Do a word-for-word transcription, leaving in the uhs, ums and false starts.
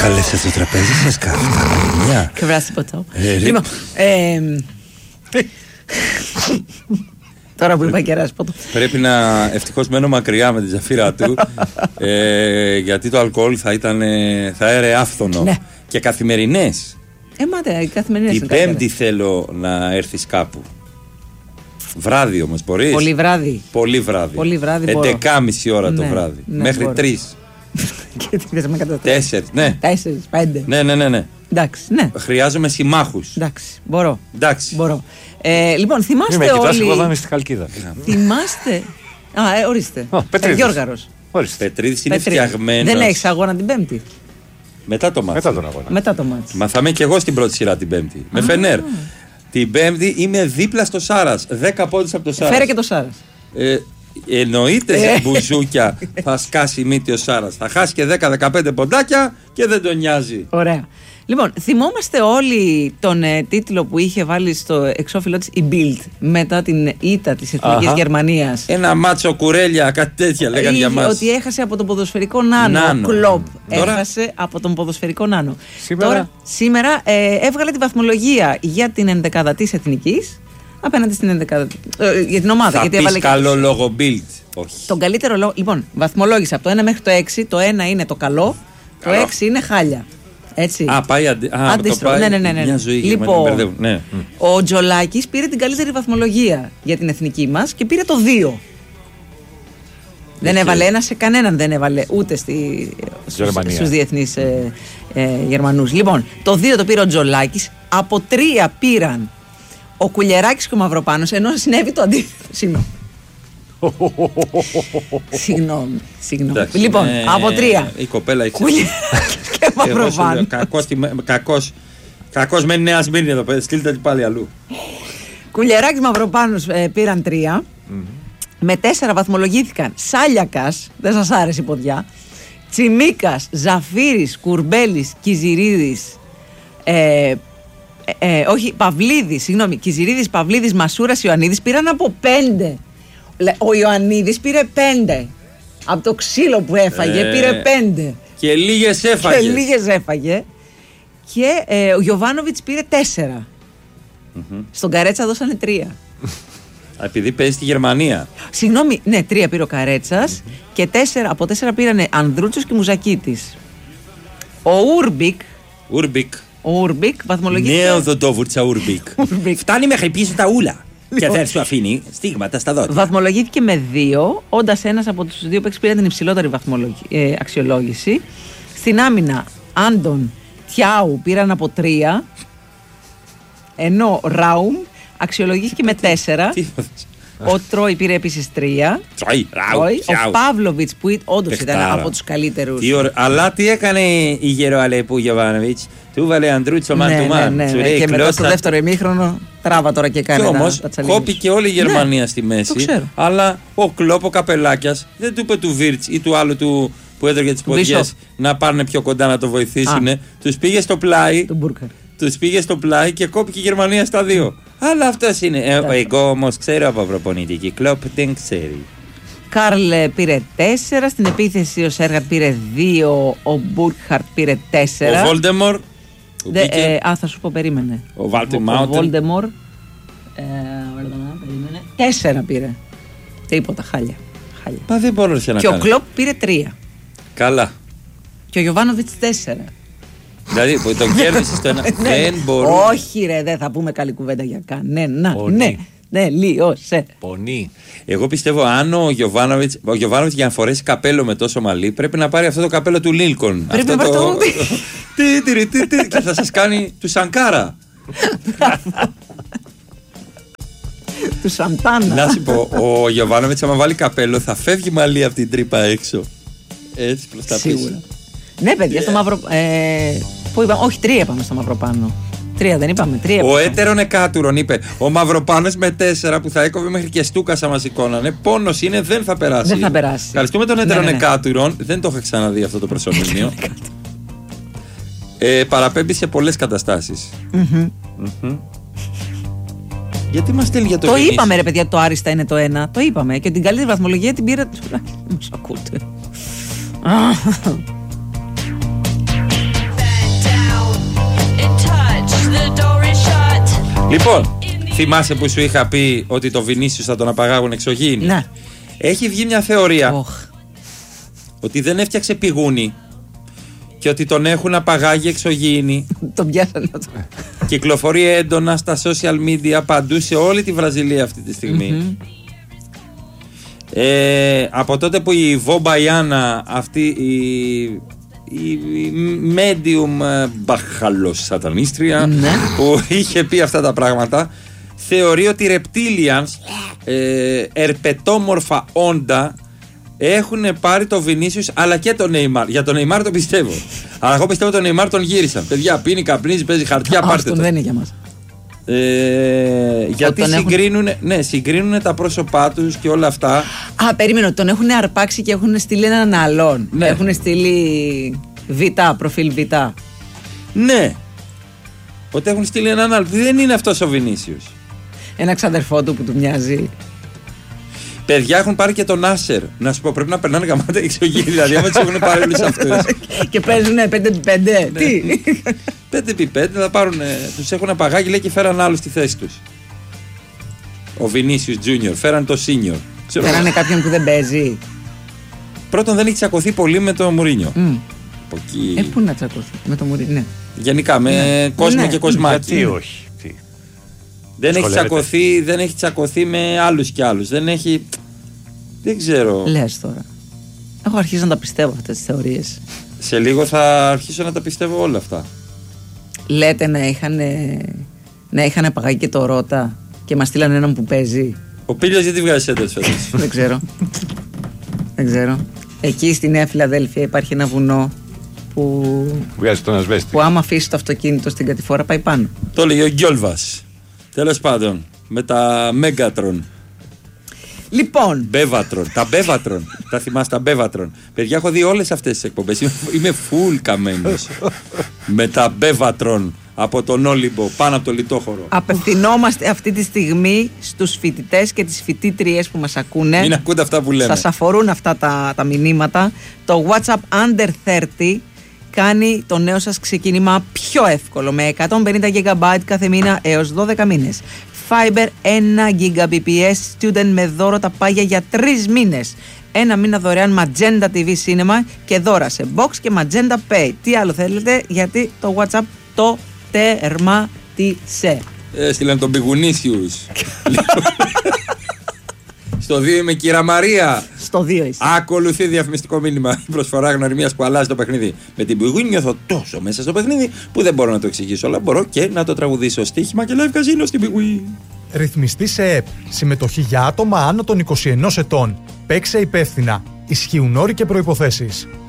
καλέσατε στο τραπέζι σας καφτά. Κρασί ποτό. Λοιπόν, τώρα που είπα κεράσι ποτό. Πρέπει να ευτυχώς μένω μακριά με τη ζαφύρα του, ε, γιατί το αλκοόλ θα ήταν, θα έρε άφθονο. Ναι. Και καθημερινές. Ε, μάτε, οι καθημερινές. Την Πέμπτη θέλω να έρθεις κάπου. Βράδυ όμως μπορείς? Πολύ βράδυ. Πολύ βράδυ. Πολύ βράδυ μπορώ. Εντεκάμιση ώρα Ναι, το βράδυ. ναι, Μέχρι μπορώ. τρεις. Και τι θες με καταστρέψει? Τέσσερις, ναι. Τέσσερις, πέντε. Ναι, ναι, ναι, ναι. Εντάξει, ναι. Χρειάζομαι συμμάχους. Εντάξει, μπορώ. Εντάξει. Μπορώ. Ε, λοιπόν, θυμάστε Μην με κοιτάς, όλοι. εγώ θα είμαι στη Χαλκίδα. Θυμάστε. Α, ε, ορίστε. Ω, Πετρίδης. Ε, Γιώργαρος. Ορίστε. Πετρίδης είναι Πετρίδης. φτιαγμένος. Δεν έχεις αγώνα την Πέμπτη. Μετά το μάτι. Μετά τον αγώνα. Μετά το μάτς. Μα θα είμαι και εγώ στην πρώτη σειρά την Πέμπτη. Με Φενέρ. Την Πέμπτη είμαι δίπλα στο Σάρας. Δέκα πόντους από το Σάρας. Φέρε και το Σάρας. Ε, εννοείται σε μπουζούκια θα σκάσει μύτη ο Σάρας. Θα χάσει και δέκα δεκαπέντε ποντάκια και δεν τον νοιάζει. Ωραία. Λοιπόν, θυμόμαστε όλοι τον ε, τίτλο που είχε βάλει στο εξώφυλλο της η Bild μετά την ήττα της Εθνικής Αχα. Γερμανίας. Ένα μάτσο κουρέλια, κάτι τέτοια λέγανε για μας. Ότι έχασε από τον ποδοσφαιρικό Νάνο. Νάνο. Κλοπ. Τώρα- Έχασε από τον ποδοσφαιρικό Νάνο. Σήμερα- Τώρα, σήμερα ε, έβγαλε τη βαθμολογία για την ενδεκάδα της Εθνικής απέναντι στην ενδεκάδα. Ε, για την ομάδα. Θα γιατί πεις έβαλε και καλό λόγο build. Όχι. τον καλύτερο λόγο. Λοιπόν, βαθμολόγησε από το ένα μέχρι το έξι. Το ένα είναι το καλό, το Καλό. έξι είναι χάλια. Έτσι. Α, πάει αντι... Α, το Αντίστρο- πάει ναι, ναι, ναι, ναι. μια ζωή. Λοιπόν, με μπερδεύουν. Ναι. ο Τζολάκης πήρε την καλύτερη βαθμολογία για την εθνική μας και πήρε το δύο. Δεν έβαλε ένα σε κανέναν, δεν έβαλε ούτε στη, στους, Γερμανία. στους διεθνείς ε, ε, Γερμανούς. Λοιπόν, το δύο το πήρε ο Τζολάκης, από τρία πήραν ο Κουλιεράκης και ο Μαυροπάνος, ενώ συνέβη το αντίθετο. Συγγνώμη. Συγγνώμη. Συγγνώμη. Εντάξει, Λοιπόν, ναι, από τρία. Η κοπέλα έχει Κουλιεράκης και Μαυροπάνος. Κακός, κακός, κακός μένει Νέα Σμύρνη εδώ πέρα. Στείλτε την πάλι αλλού. Κουλιεράκης Μαυροπάνος ε, πήραν τρία. Με τέσσερα βαθμολογήθηκαν Σάλιακας, δεν σας άρεσε η ποδιά, Τσιμίκας, Ζαφύρης, Κουρμπέλης, Κιζηρίδης, ε, ε, ε, όχι, Παυλίδης, συγγνώμη, Κιζηρίδης, Παυλίδης, Μασούρας, Ιωαννίδης πήραν από πέντε. Ο Ιωαννίδης πήρε πέντε. Από το ξύλο που έφαγε Ε, πήρε πέντε. Και λίγες έφαγες. Και λίγες έφαγε. Και ε, ο Γιοβάνοβιτς πήρε τέσσερα. Στον Καρέτσα δώσανε τρία. Επειδή παίζει στη Γερμανία. Συγγνώμη, ναι, τρία πήρε ο Καρέτσας και τέσσερα, από τέσσερα πήρανε Ανδρούτσος και Μουζακίτης. Ο Ούρμπικ, Ούρμπικ. ο Ούρμπικ βαθμολογήθηκε. Νέο δοντόβουρτσα Ούρμπικ. Ούρμπικ. Φτάνει μέχρι πίσω τα ούλα. Και δεν σου αφήνει στίγματα στα δόντια. Βαθμολογήθηκε με δύο, όντας ένας από τους δύο παίκτες πήραν την υψηλότερη βαθμολογι... ε, αξιολόγηση. Στην άμυνα, Άντων, Τιάου πήραν από τρία, ενώ Ράουμ αξιολογήθηκε με τέσσερα. Τι είπες? Ο Τρόι πήρε επίσης τρία. Τσόι, ράου, Τρόι. τσιάου. Ο Παύλοβιτς που όντως ήταν Παιχτάρα. από τους καλύτερους. Τι ωραία. Αλλά τι έκανε η γεροαλεπού Γιωβάνοβιτς? Του βάλε Ανδρούτσο Ναι, man to ναι, man. ναι, Σου ναι. λέει, Και μετά στο κλώτσα. δεύτερο ημίχρονο τράβα τώρα και Κι κάνει όμως τα τσαλίνια σου. κόπηκε όλη η Γερμανία Ναι, στη μέση. το ξέρω. Αλλά ο Κλόπ, ο Καπελάκιας, δεν του είπε του Βίρτς ή του άλλου του που έτρωγε τις ποδιές Μπίσοφ. να πάνε πιο κοντά να το βοηθήσουν. Τους πήγε στο πλάι. Του Μπούρκαρ. Τους πήγε στο πλάι και κόπηκε η Γερμανία στα δύο. Αλλά αυτός είναι. Ε, εγώ όμως ξέρω από προπονητική. Κλόπ δεν ξέρει. Καρλ πήρε τέσσερα. Στην επίθεση ο Σέργαρτ πήρε δύο. Ο Μπούρκχαρτ πήρε τέσσερα. Ο Βόλτεμορ. που Δε, μπήκε, ε, α, θα σου πω, περίμενε. Ο Βάλτερ Ο Μάουτεν. Βόλτεμορ. Ε, περίμενε. Τέσσερα πήρε. Τίποτα, χάλια. χάλια. Μα δεν μπορούσε να Και ο κάνει. Κλοπ πήρε τρία. Καλά. Και ο Γιοβάνοβιτς τέσσερα. Δηλαδή που τον κέρδισε στο ένα. Δεν μπορούσε. Όχι, ρε, δεν θα πούμε καλή κουβέντα για κανένα. Πονή. Ναι, ναι, λύωσε. Πονή. Εγώ πιστεύω αν ο Γιοβάνοβιτς, ο Γιοβάνοβιτς για να φορέσει καπέλο με τόσο μαλλί πρέπει να πάρει αυτό το καπέλο του Λίλκον. Πρέπει Αυτό να πάρει το- Τι, τι, τι, τι, και θα σας κάνει του Σανκάρα. Του Σαντάνα. Να σου πω, ο Γιοβάνοβιτς άμα βάλει καπέλο θα φεύγει μαλλί από την τρύπα έξω. Έτσι προς τα πίσω. Σίγουρα. Ναι, παιδιά, στο μαύρο. Ε, πού είπαμε, όχι, τρία είπαμε στο μαυροπάνω. Τρία δεν είπαμε, τρία. Ο είπαμε. έτερον εκάτουρον είπε. Ο Μαυροπάνος με τέσσερα που θα έκοβε μέχρι και στούκασα μας σηκώνανε. Πόνος είναι, δεν θα περάσει. Δεν θα περάσει. Ευχαριστούμε τον Ναι, έτερον ναι, ναι. εκάτουρον. Δεν το είχα ξαναδεί αυτό το προσωνύμιο. ε, παραπέμπει σε πολλές καταστάσεις. Μμμ. Γιατί μας στέλνει για το Το Βινίσιους? είπαμε, ρε παιδιά, το άριστα είναι το ένα. Το είπαμε. Και την καλύτερη βαθμολογία την πήρα. Μας ακούτε. Λοιπόν, θυμάσαι που σου είχα πει ότι το Βινίσιους θα τον απαγάγουν εξωγήινοι? Ναι. Έχει βγει μια θεωρία Oh. ότι δεν έφτιαξε πηγούνι και ότι τον έχουν απαγάγει εξωγήινοι. Τον πιάσανε. Κυκλοφορεί έντονα στα social media παντού σε όλη τη Βραζιλία αυτή τη στιγμή. Mm-hmm. Ε, από τότε που η Βομπαϊάνα, αυτή η, η, η medium μπαχαλος σατανίστρια, ναι, που είχε πει αυτά τα πράγματα, θεωρεί ότι οι reptilians, ε, ερπετόμορφα όντα, έχουν πάρει το Βινίσιους αλλά και τον Νεϊμάρ. Για τον Νεϊμάρ το πιστεύω. Αλλά εγώ πιστεύω τον Νεϊμάρ τον γύρισαν. Παιδιά, πίνει, καπνίζει, παίζει χαρτιά, πάρτε το. Δεν είναι για μας. Ε, γιατί συγκρίνουν, έχουν... ναι, συγκρίνουν τα πρόσωπά τους και όλα αυτά. Α, περίμενο, τον έχουν αρπάξει και έχουν στείλει έναν άλλον. Ναι. Έχουν στείλει Β, προφίλ Β. Ναι. Ότι έχουν στείλει έναν άλλον. Δεν είναι αυτός ο Βινίσιους. Ένα ξαδερφό του που του μοιάζει. Παιδιά, έχουν πάρει και τον Άσερ. Να σου πω, πρέπει να περνάνε γαμάτα εξωγήινοι. Δηλαδή, άμα τους έχουν πάρει όλους αυτούς. Και παίζουν πέντε επί πέντε. Τι. πέντε επί πέντε θα πάρουν. Τους έχουν απαγάγει, λέει, και φέραν άλλους στη θέση τους. Ο Βινίσιους Τζούνιορ, φέραν το Σίνιορ. Φέρανε κάποιον που δεν παίζει. Πρώτον, δεν έχει τσακωθεί πολύ με τον Μουρίνιο. Mm. Εκεί... Ε, πού να τσακωθεί με τον Μουρίνιο, ναι. Γενικά, με ναι. κόσμο ναι. και κοσμάκι. Γιατί όχι. Τι. Δεν έχει, τσακωθεί, δεν έχει τσακωθεί με άλλους κι άλλους. Δεν έχει. Δεν ξέρω. Λες τώρα. Έχω αρχίσει να τα πιστεύω αυτές τις θεωρίες. Σε λίγο θα αρχίσω να τα πιστεύω όλα αυτά. Λέτε να είχαν, να είχαν απαγάγει και το Ρώτα και μας στείλαν έναν που παίζει. Ο Πίλιος γιατί βγάζει έντες φέτος? Δεν ξέρω. Δεν ξέρω. Εκεί στη Νέα Φιλαδέλφια υπάρχει ένα βουνό που, βγάζει τον ασβέστη, που άμα αφήσει το αυτοκίνητο στην κατηφόρα πάει πάνω. Το λέει ο Γκιόλβας. Τέλος πάντων, με τα Μέγκατρον. Λοιπόν. Μπέβατρον. Τα Μπέβατρον. Τα θυμάσαι τα Μπέβατρον? Παιδιά, έχω δει όλες αυτές τις εκπομπές. Είμαι, είμαι full καμένος. Με τα Μπέβατρον από τον Όλυμπο πάνω από το Λιτόχωρο. Απευθυνόμαστε αυτή τη στιγμή στους φοιτητές και τις φοιτήτριες που μας ακούνε. Μην ακούτε αυτά που λέμε. Σας αφορούν αυτά τα, τα μηνύματα. Το WhatsApp Under τριάντα κάνει το νέο σας ξεκίνημα πιο εύκολο με εκατόν πενήντα γιγαμπάιτ κάθε μήνα έως δώδεκα μήνες. Fiber ένα γίγαμπιτ μπι πι ες Student με δώρο τα πάγια για τρεις μήνες. Ένα μήνα δωρεάν Magenta τι βι Cinema και δώρα σε Box και Magenta Pay. Τι άλλο θέλετε, γιατί το WhatsApp το τερμάτισε. Ε, στείλαν τον Πηγουνίσιους. Στο δύο είμαι κύρα Μαρία. Στο δύο είσαι. Ακολουθεί διαφημιστικό μήνυμα. Προσφορά γνωριμίας που αλλάζει το παιχνίδι. Με την Πηγούνη νιώθω τόσο μέσα στο παιχνίδι που δεν μπορώ να το εξηγήσω. Αλλά μπορώ και να το τραγουδήσω. Στοίχημα και live casino στην Πηγούνη. Ρυθμιστή σε ΕΠ. Συμμετοχή για άτομα άνω των είκοσι ενός ετών. Παίξε υπεύθυνα. Ισχύουν όροι και προϋποθέσεις.